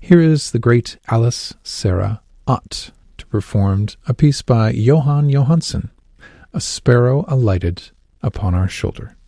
Here is the great Alice Sarah Ott to perform a piece by Johan Johansson, A Sparrow Alighted Upon Our Shoulder.